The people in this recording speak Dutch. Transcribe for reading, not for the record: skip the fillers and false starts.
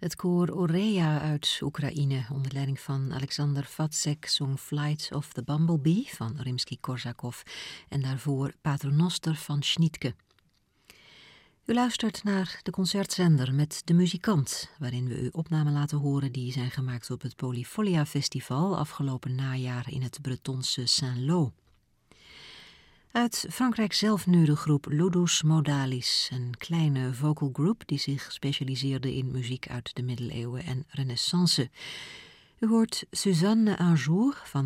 Het koor Oreya uit Oekraïne onder leiding van Alexander Vatsek zong Flight of the Bumblebee van Rimsky-Korsakov en daarvoor Paternoster van Schnittke. U luistert naar de concertzender met De Muzikant, waarin we u opnamen laten horen die zijn gemaakt op het Polyfolia Festival afgelopen najaar in het Bretonse Saint-Lô. Uit Frankrijk zelf nu de groep Ludus Modalis, een kleine vocal group die zich specialiseerde in muziek uit de middeleeuwen en renaissance. U hoort Suzanne un jour van